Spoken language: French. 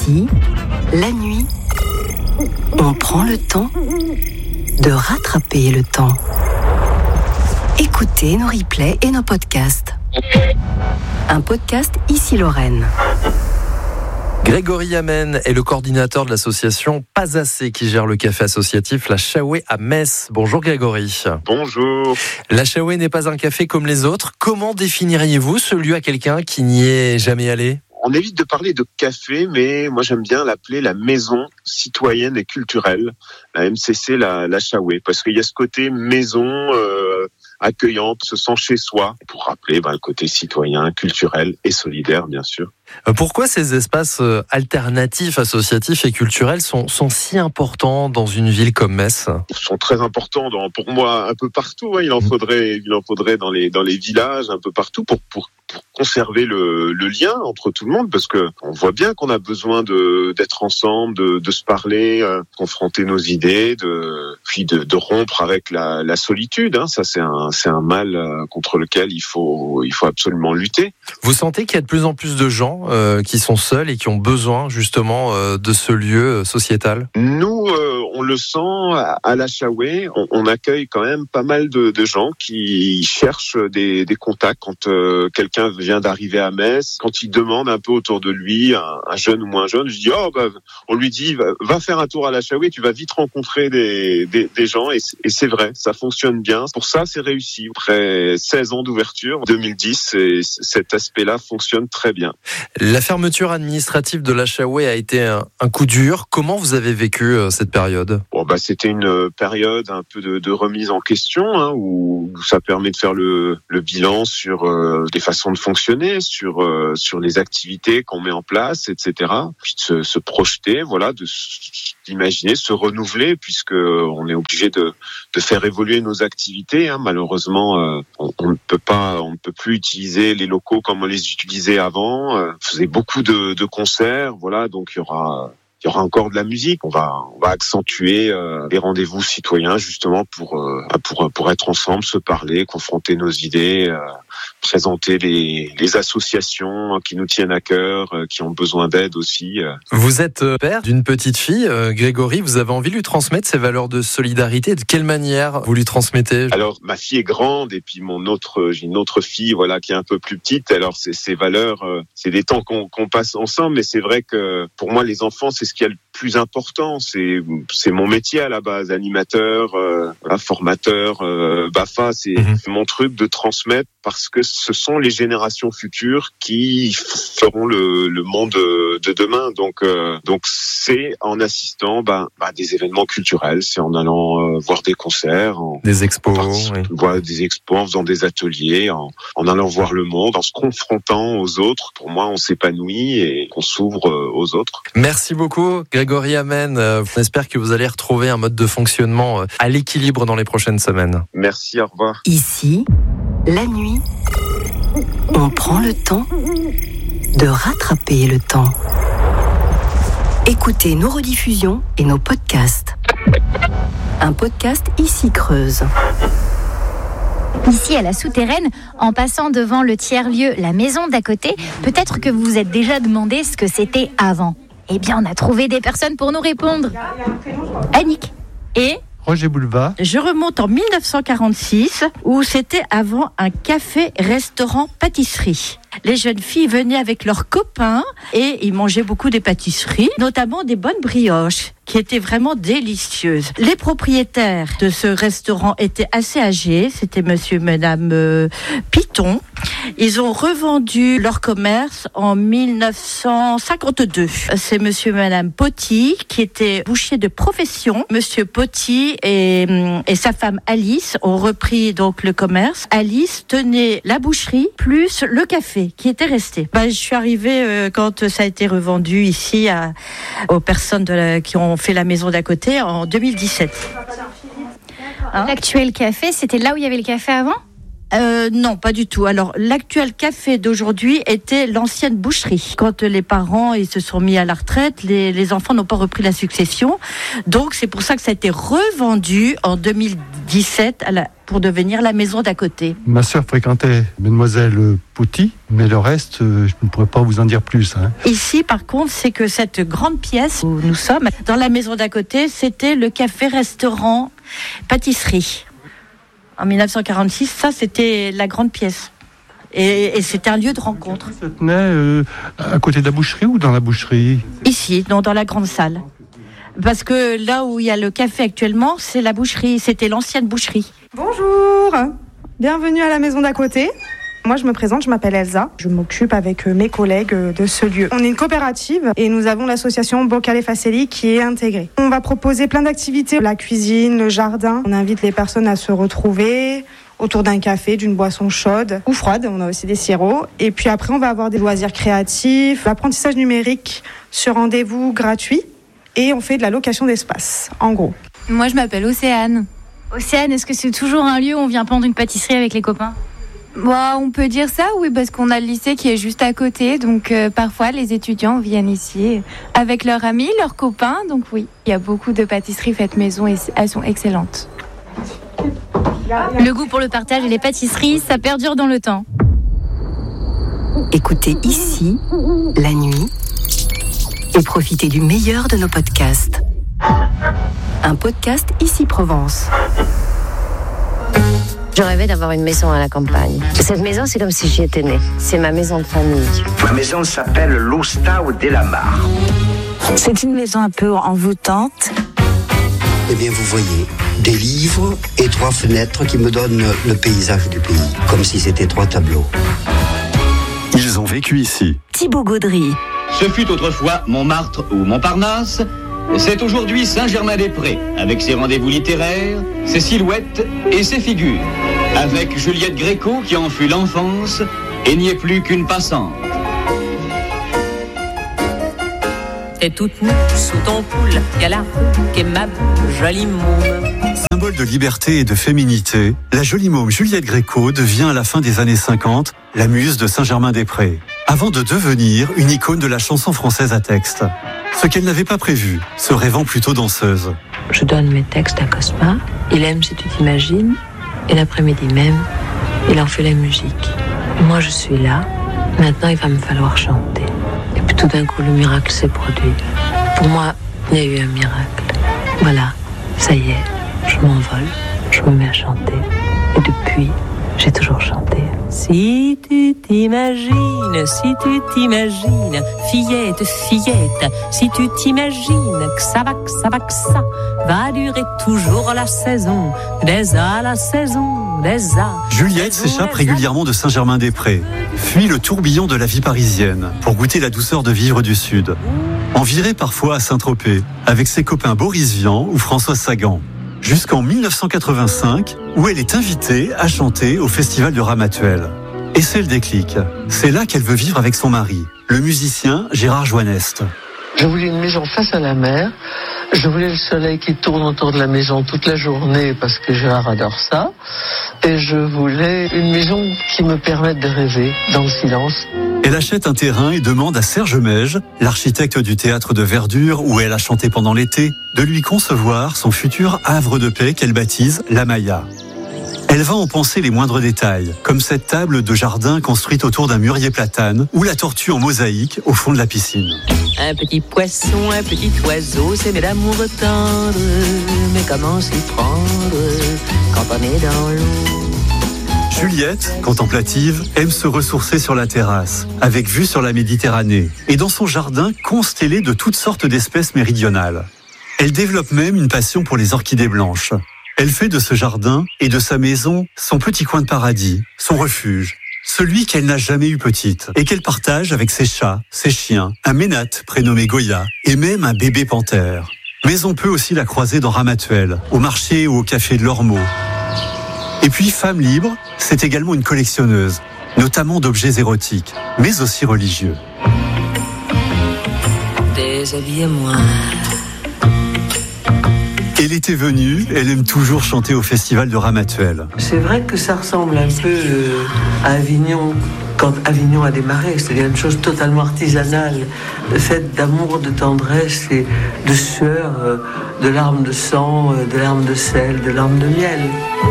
Ici, la nuit, on prend le temps de rattraper le temps. Écoutez nos replays et nos podcasts. Un podcast Ici Lorraine. Grégory Amen est le coordinateur de l'association Pas Assez qui gère le café associatif La Chaoué à Metz. Bonjour Grégory. Bonjour. La Chaoué n'est pas un café comme les autres. Comment définiriez-vous ce lieu à quelqu'un qui n'y est jamais allé ? On évite de parler de café, mais moi j'aime bien l'appeler la maison citoyenne et culturelle, la MCC, la Chaoué, parce qu'il y a ce côté maison accueillante, se sent chez soi, pour rappeler le côté citoyen, culturel et solidaire, bien sûr. Pourquoi ces espaces alternatifs, associatifs et culturels sont si importants dans une ville comme Metz ? Ils sont très importants pour moi un peu partout. Il en faudrait dans les villages un peu partout pour conserver le lien entre tout le monde, parce que on voit bien qu'on a besoin d'être ensemble, de se parler, confronter nos idées, puis de rompre avec la solitude. Ça c'est un mal contre lequel il faut absolument lutter. Vous sentez qu'il y a de plus en plus de gens qui sont seuls et qui ont besoin justement de ce lieu sociétal ? Nous, on le sent à la Chaoué. On accueille quand même pas mal de gens qui cherchent des contacts quand quelqu'un vient d'arriver à Metz. Quand il demande un peu autour de lui, un jeune ou moins jeune, je dis on lui dit va faire un tour à la Chaoué, tu vas vite rencontrer des gens, et c'est vrai, ça fonctionne bien. Pour ça, c'est réussi. Après 16 ans d'ouverture, en 2010, cet aspect-là fonctionne très bien. La fermeture administrative de la Chaoué a été un coup dur. Comment vous avez vécu cette période ? C'était une période un peu de remise en question, où ça permet de faire le bilan sur des façons de fonctionner, sur les activités qu'on met en place, etc. Puis de se projeter, d'imaginer, se renouveler, puisque on est obligé de faire évoluer nos activités. Malheureusement, on ne peut plus utiliser les locaux comme on les utilisait avant. On faisait beaucoup de concerts, donc il y aura encore de la musique. On va accentuer les rendez-vous citoyens, justement pour être ensemble, se parler, confronter nos idées, présenter les associations qui nous tiennent à cœur, qui ont besoin d'aide aussi. Vous êtes père d'une petite fille, Grégory. Vous avez envie de lui transmettre ces valeurs de solidarité. De quelle manière vous lui transmettez ? Alors, ma fille est grande, et puis j'ai une autre fille, qui est un peu plus petite. Alors, ces valeurs, c'est des temps qu'on passe ensemble, mais c'est vrai que pour moi, les enfants, c'est ce qui est le plus important. C'est mon métier à la base, animateur, formateur, BAFA. C'est mon truc de transmettre, parce que ce sont les générations futures qui feront le monde de demain. Donc c'est en assistant des événements culturels, c'est en allant voir des concerts, des expos, des expos, en faisant des ateliers, en allant voir le monde, en se confrontant aux autres. Pour moi, on s'épanouit et on s'ouvre aux autres. Merci beaucoup, Grégory Amen. On espère que vous allez retrouver un mode de fonctionnement à l'équilibre dans les prochaines semaines. Merci, au revoir. Ici, la nuit, on prend le temps de rattraper le temps. Écoutez nos rediffusions et nos podcasts. Un podcast Ici Creuse. Ici à la Souterraine, en passant devant le tiers-lieu, la maison d'à côté, peut-être que vous vous êtes déjà demandé ce que c'était avant. Eh bien, on a trouvé des personnes pour nous répondre. Annick. Et Roger Boulevard. Je remonte en 1946, où c'était avant un café-restaurant-pâtisserie. Les jeunes filles venaient avec leurs copains et ils mangeaient beaucoup des pâtisseries, notamment des bonnes brioches, qui étaient vraiment délicieuses. Les propriétaires de ce restaurant étaient assez âgés, c'était monsieur et madame Piton. Ils ont revendu leur commerce en 1952. C'est monsieur et madame Poty, qui étaient bouchers de profession. Monsieur Poty et sa femme Alice ont repris donc le commerce. Alice tenait la boucherie plus le café qui était resté. Je suis arrivée quand ça a été revendu ici aux personnes qui ont fait la maison d'à côté en 2017. L'actuel café, c'était là où il y avait le café avant ? Non, pas du tout. Alors, l'actuel café d'aujourd'hui était l'ancienne boucherie. Quand les parents ils se sont mis à la retraite, les enfants n'ont pas repris la succession. Donc, c'est pour ça que ça a été revendu en 2017 pour devenir la maison d'à côté. Ma sœur fréquentait Mademoiselle Pouty, mais le reste, je ne pourrais pas vous en dire plus. Ici, par contre, c'est que cette grande pièce où nous sommes, dans la maison d'à côté, c'était le café-restaurant pâtisserie. En 1946, ça, c'était la grande pièce. Et c'était un lieu de rencontre. Ça tenait à côté de la boucherie ou dans la boucherie ? Ici, dans la grande salle. Parce que là où il y a le café actuellement, c'est la boucherie. C'était l'ancienne boucherie. Bonjour, bienvenue à la maison d'à côté. Moi, je me présente, je m'appelle Elsa. Je m'occupe avec mes collègues de ce lieu. On est une coopérative et nous avons l'association Boccale Facelli qui est intégrée. On va proposer plein d'activités, la cuisine, le jardin. On invite les personnes à se retrouver autour d'un café, d'une boisson chaude ou froide. On a aussi des sirops. Et puis après, on va avoir des loisirs créatifs, l'apprentissage numérique sur rendez-vous gratuit. Et on fait de la location d'espace, en gros. Moi, je m'appelle Océane. Océane, est-ce que c'est toujours un lieu où on vient prendre une pâtisserie avec les copains ? On peut dire ça, oui, parce qu'on a le lycée qui est juste à côté. Donc, parfois, les étudiants viennent ici avec leurs amis, leurs copains. Donc, oui, il y a beaucoup de pâtisseries faites maison et elles sont excellentes. Le goût pour le partage et les pâtisseries, ça perdure dans le temps. Écoutez ici, la nuit, et profitez du meilleur de nos podcasts. Un podcast Ici Provence. Je rêvais d'avoir une maison à la campagne. Cette maison, c'est comme si j'y étais née. C'est ma maison de famille. Ma maison s'appelle l'Ostao della Mar. C'est une maison un peu envoûtante. Eh bien, vous voyez, des livres et 3 fenêtres qui me donnent le paysage du pays, comme si c'était 3 tableaux. Ils ont vécu ici. Thibaut Gaudry. Ce fut autrefois Montmartre ou Montparnasse. C'est aujourd'hui Saint-Germain-des-Prés, avec ses rendez-vous littéraires, ses silhouettes et ses figures. Avec Juliette Gréco qui en fut l'enfance et n'y est plus qu'une passante. T'es toute nue sous ton poule, y'a la roue qui est ma jolie môme. Symbole de liberté et de féminité, la jolie môme Juliette Gréco devient à la fin des années 50 la muse de Saint-Germain-des-Prés, avant de devenir une icône de la chanson française à texte. Ce qu'elle n'avait pas prévu, se rêvant plutôt danseuse. Je donne mes textes à Cosma, il aime si tu t'imagines, et l'après-midi même, il en fait la musique. Moi je suis là, maintenant il va me falloir chanter. Et puis tout d'un coup le miracle s'est produit. Pour moi, il y a eu un miracle. Voilà, ça y est, je m'envole, je me mets à chanter. Et depuis, j'ai toujours chanté. Si tu t'imagines, fillette, si tu t'imagines que ça va durer toujours la saison des A, la saison des A. Juliette s'échappe régulièrement de Saint-Germain-des-Prés, fuit le tourbillon de la vie parisienne pour goûter la douceur de vivre du Sud. Envirée parfois à Saint-Tropez, avec ses copains Boris Vian ou Françoise Sagan. Jusqu'en 1985, où elle est invitée à chanter au Festival de Ramatuelle. Et c'est le déclic. C'est là qu'elle veut vivre avec son mari, le musicien Gérard Joannest. Je voulais une maison face à la mer. Je voulais le soleil qui tourne autour de la maison toute la journée parce que Gérard adore ça. Et je voulais une maison qui me permette de rêver dans le silence. Elle achète un terrain et demande à Serge Meige, l'architecte du théâtre de Verdure où elle a chanté pendant l'été, de lui concevoir son futur havre de paix qu'elle baptise La Maya. Elle va en penser les moindres détails, comme cette table de jardin construite autour d'un mûrier platane ou la tortue en mosaïque au fond de la piscine. Un petit poisson, un petit oiseau, c'est mes d'amour tendre. Mais comment s'y prendre quand on est dans l'eau? Juliette, contemplative, aime se ressourcer sur la terrasse, avec vue sur la Méditerranée, et dans son jardin constellé de toutes sortes d'espèces méridionales. Elle développe même une passion pour les orchidées blanches. Elle fait de ce jardin et de sa maison son petit coin de paradis, son refuge, celui qu'elle n'a jamais eu petite et qu'elle partage avec ses chats, ses chiens, un ménate prénommé Goya et même un bébé panthère. Mais on peut aussi la croiser dans Ramatuelle, au marché ou au café de l'Ormeau. Et puis, femme libre, c'est également une collectionneuse, notamment d'objets érotiques, mais aussi religieux. Déshabillez-moi. Et l'été venu, elle aime toujours chanter au festival de Ramatuelle. C'est vrai que ça ressemble un peu à Avignon, quand Avignon a démarré, c'est-à-dire une chose totalement artisanale, faite d'amour, de tendresse et de sueur, de larmes de sang, de larmes de sel, de larmes de miel.